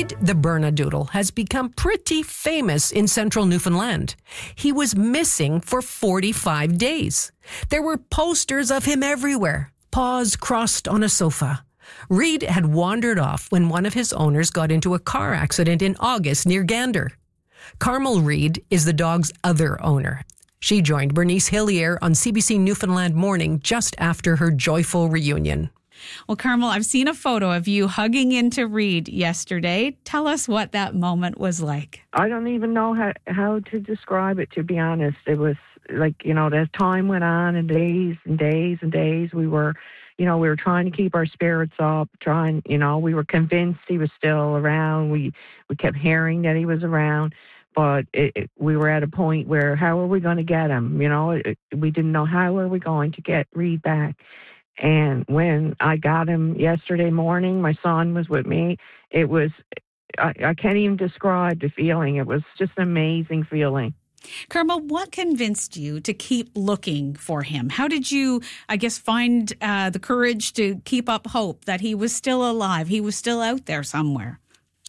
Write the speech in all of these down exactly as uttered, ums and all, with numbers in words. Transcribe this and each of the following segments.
Reed the Bernedoodle has become pretty famous in central Newfoundland. He was missing for forty-five days. There were posters of him everywhere, paws crossed on a sofa. Reed had wandered off when one of his owners got into a car accident in August near Gander. Carmel Reed is the dog's other owner. She joined Bernice Hillier on C B C Newfoundland Morning just after her joyful reunion. Well, Carmel, I've seen a photo of you hugging into Reed yesterday. Tell us what that moment was like. I don't even know how, how to describe it, to be honest. It was like, you know, as time went on and days and days and days, we were, you know, we were trying to keep our spirits up, trying, you know, we were convinced he was still around. We, we kept hearing that he was around, but it, it, we were at a point where how are we going to get him? You know, it, we didn't know how are we going to get Reed back. And when I got him yesterday morning, my son was with me. It was, I, I can't even describe the feeling. It was just an amazing feeling. Carmel, what convinced you to keep looking for him? How did you, I guess, find uh, the courage to keep up hope that he was still alive, he was still out there somewhere?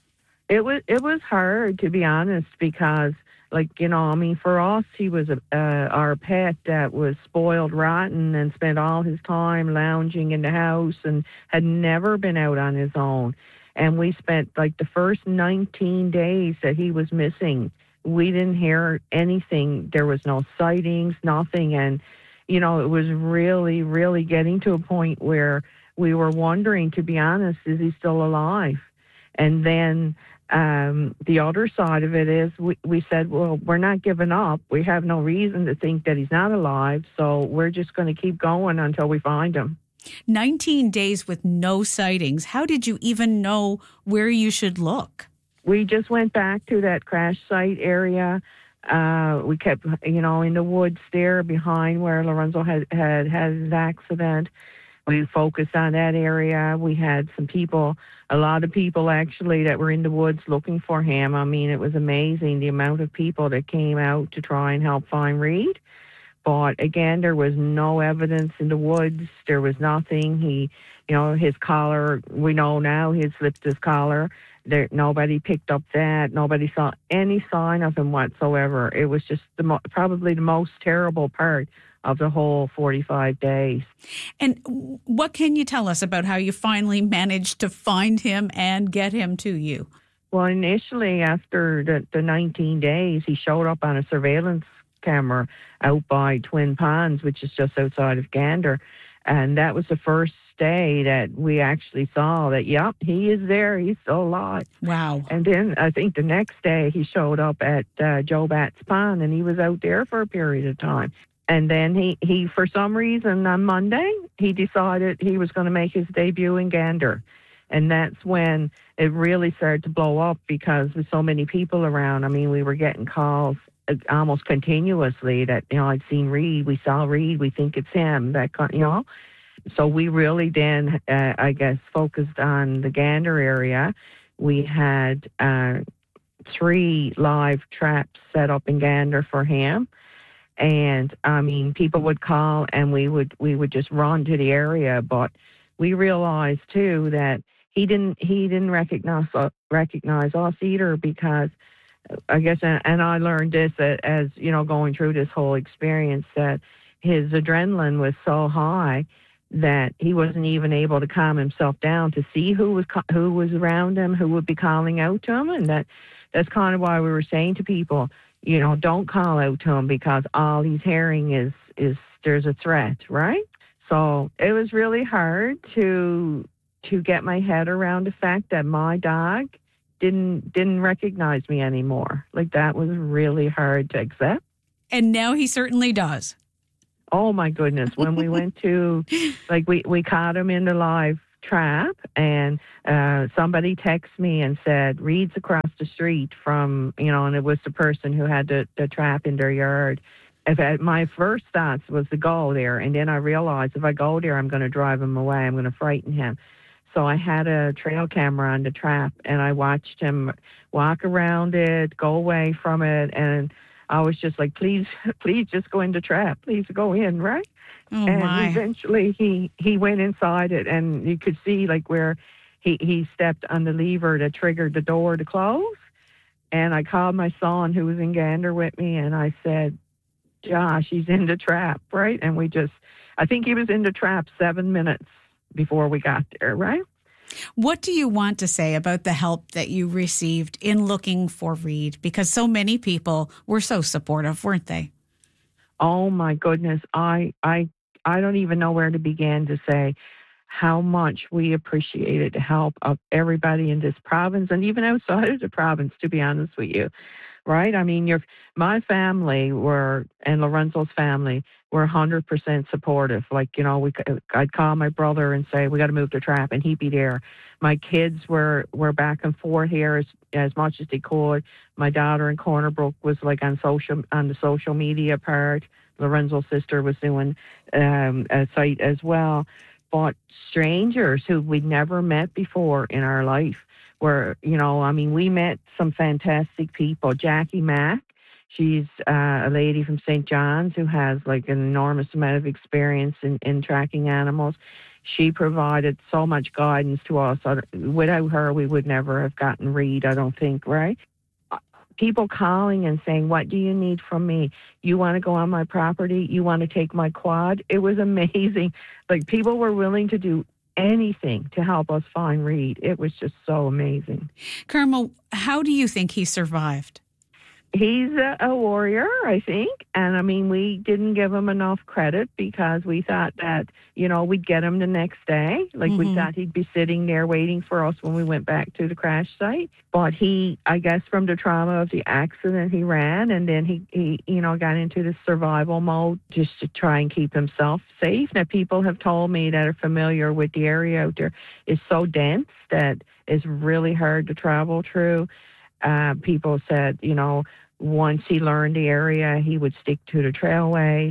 It was, it was hard, to be honest, because like, you know, I mean, for us, he was a, uh, our pet that was spoiled rotten and spent all his time lounging in the house and had never been out on his own. And we spent like the first nineteen days that he was missing, we didn't hear anything. There was no sightings, nothing. And, you know, it was really, really getting to a point where we were wondering, to be honest, is he still alive? And then Um, the other side of it is we, we said, well, we're not giving up. We have no reason to think that he's not alive, so we're just going to keep going until we find him. nineteen days with no sightings. How did you even know where you should look? We just went back to that crash site area. Uh, we kept, you know, in the woods there behind where Lorenzo had had, had his accident. We focused on that area. We had some people, a lot of people actually that were in the woods looking for him. I mean, it was amazing the amount of people that came out to try and help find Reed. But again, there was no evidence in the woods. There was nothing. He, you know, his collar, we know now he had slipped his collar. There, nobody picked up that. Nobody saw any sign of him whatsoever. It was just the mo- probably the most terrible part of the whole forty-five days. And what can you tell us about how you finally managed to find him and get him to you? Well, initially, after the, the nineteen days, he showed up on a surveillance camera out by Twin Ponds, which is just outside of Gander. And that was the first day that we actually saw that, yep, he is there. He's still alive. Wow. And then I think the next day he showed up at uh, Joe Bat's Pond, and he was out there for a period of time. And then he, he, for some reason, on Monday, he decided he was going to make his debut in Gander. And that's when it really started to blow up because with so many people around. I mean, we were getting calls almost continuously that, you know, I'd seen Reed, we saw Reed, we think it's him, that, you know. So we really then, uh, I guess, focused on the Gander area. We had uh, three live traps set up in Gander for him. And I mean, people would call and we would we would just run to the area. But we realized too that he didn't he didn't recognize uh, recognize us either, because I guess, and I learned this as, you know, going through this whole experience, that his adrenaline was so high that he wasn't even able to calm himself down to see who was who was around him, who would be calling out to him, and that that's kind of why we were saying to people, you know, don't call out to him because all he's hearing is, is there's a threat, right? So it was really hard to to get my head around the fact that my dog didn't didn't recognize me anymore. Like, that was really hard to accept. And now he certainly does. Oh, my goodness. When we went to, like, we, we caught him in the live trap, and uh, somebody texted me and said, Reed's across the street from, you know, and it was the person who had the, the trap in their yard. If I, my first thoughts was to go there, and then I realized if I go there, I'm going to drive him away. I'm going to frighten him. So I had a trail camera on the trap, and I watched him walk around it, go away from it, and I was just like, please, please just go in the trap. Please go in, right? Oh, and my. eventually he, he went inside it, and you could see like where he, he stepped on the lever that triggered the door to close. And I called my son who was in Gander with me, and I said, Josh, he's in the trap, right? And we just, I think he was in the trap seven minutes before we got there, right? What do you want to say about the help that you received in looking for Reed? Because so many people were so supportive, weren't they? Oh my goodness. I, I, I don't even know where to begin to say how much we appreciated the help of everybody in this province and even outside of the province, to be honest with you. Right? I mean, your my family were, and Lorenzo's family were one hundred percent supportive. Like, you know, we I'd call my brother and say, we got to move the trap, and he'd be there. My kids were, were back and forth here as, as much as they could. My daughter in Corner Brook was like on social on the social media part. Lorenzo's sister was doing um, a site as well. But strangers who we'd never met before in our life, where, you know, I mean, we met some fantastic people. Jackie Mack, she's uh, a lady from Saint John's who has like an enormous amount of experience in, in tracking animals. She provided so much guidance to us. Without her, we would never have gotten Reed, I don't think, right? People calling and saying, what do you need from me? You want to go on my property? You want to take my quad? It was amazing. Like, people were willing to do anything to help us find Reed. It was just so amazing. Carmel, how do you think he survived? He's a, a warrior, I think. And I mean, we didn't give him enough credit because we thought that, you know, we'd get him the next day. Like, mm-hmm. we thought he'd be sitting there waiting for us when we went back to the crash site. But he, I guess from the trauma of the accident, he ran, and then he, he you know, got into the survival mode just to try and keep himself safe. Now, people have told me that are familiar with the area out there, it's so dense that it's really hard to travel through. Uh, people said, you know, once he learned the area, he would stick to the trailways.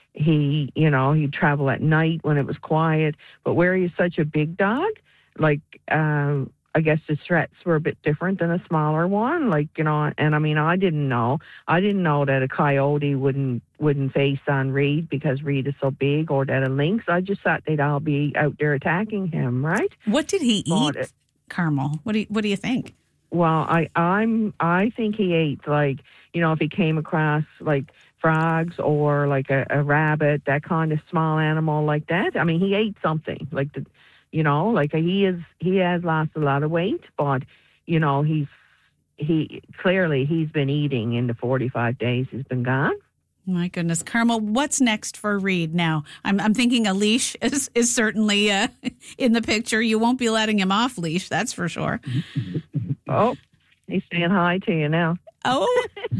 He, you know, he'd travel at night when it was quiet. But where he's such a big dog, like, um, I guess the threats were a bit different than a smaller one. Like, you know, and I mean, I didn't know. I didn't know that a coyote wouldn't wouldn't face on Reed because Reed is so big, or that a lynx. I just thought they'd all be out there attacking him, right? What did he eat, it, Carmel? What do you, what do you think? Well, I, I'm, I think he ate, like, you know, if he came across like frogs or like a, a rabbit, that kind of small animal like that. I mean, he ate something like the, you know, like he is, he has lost a lot of weight, but, you know, he's, he clearly he's been eating in the forty-five days he's been gone. My goodness. Carmel, what's next for Reed now? I'm, I'm thinking a leash is, is certainly uh, in the picture. You won't be letting him off leash, that's for sure. Oh, he's saying hi to you now. Oh.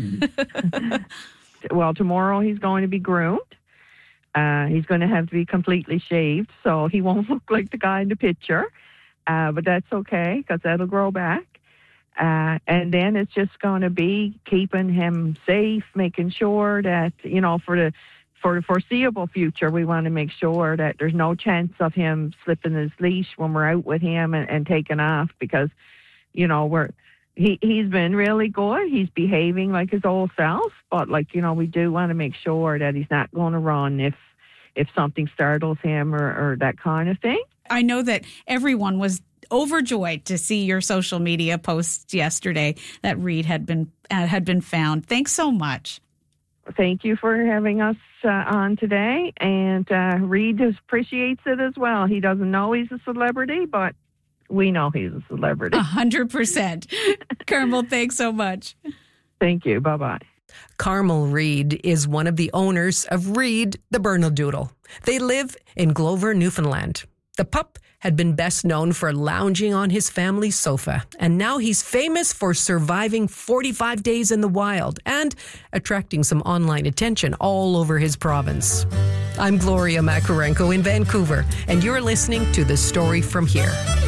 Well, tomorrow he's going to be groomed. Uh, he's going to have to be completely shaved, so he won't look like the guy in the picture. Uh, but that's okay, because that'll grow back. Uh, and then it's just going to be keeping him safe, making sure that, you know, for the for the foreseeable future, we want to make sure that there's no chance of him slipping his leash when we're out with him and, and taking off, because, you know, we're he, he's been really good. He's behaving like his old self, but, like, you know, we do want to make sure that he's not going to run if if something startles him or, or that kind of thing. I know that everyone was overjoyed to see your social media posts yesterday that Reed had been uh, had been found. Thanks so much. Thank you for having us uh, on today. And uh, Reed appreciates it as well. He doesn't know he's a celebrity, but we know he's a celebrity. A hundred percent. Carmel, thanks so much. Thank you. Bye-bye. Carmel Reed is one of the owners of Reed the Bernedoodle. They live in Glover, Newfoundland. The pup had been best known for lounging on his family's sofa, and now he's famous for surviving forty-five days in the wild and attracting some online attention all over his province. I'm Gloria Makarenko in Vancouver, and you're listening to The Story From Here.